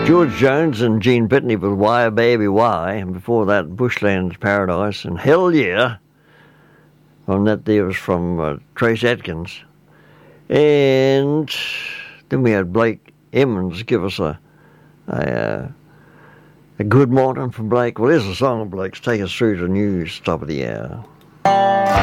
George Jones and Gene Pitney with Why Baby Why, and before that Bushland's Paradise and Hell Yeah. On that there was from Trace Atkins. And then we had Blake Emmons give us a good morning from Blake. Well, here's a song of Blake's. Take us through the news, top of the hour.